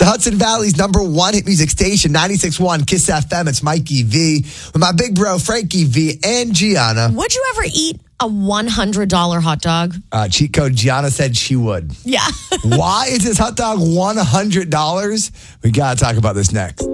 The Hudson Valley's #1 hit music station, 96.1 Kiss FM. It's Mikey V with my big bro, Frankie V, and Gianna. Would you ever eat a $100 hot dog? Cheat code Gianna said she would. Yeah. Why is this hot dog $100? We got to talk about this next.